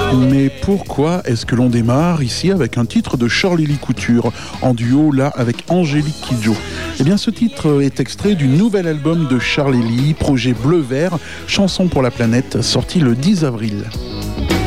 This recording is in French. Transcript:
Mais pourquoi est-ce que l'on démarre ici avec un titre de Shirley Couture, en duo là avec Angélique Kidjo? Eh bien ce titre est extrait du nouvel album de Charlie Lee, projet Bleu Vert, chanson pour la planète, sorti le 10 avril.